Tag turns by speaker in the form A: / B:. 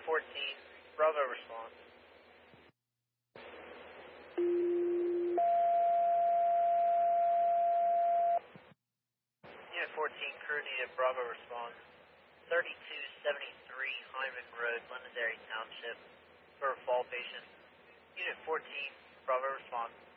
A: 14, Bravo response. Unit 14, crew needed, Bravo response. 3273 Hyman Road, Londonderry Township, for a fall patient. Unit 14, Bravo response.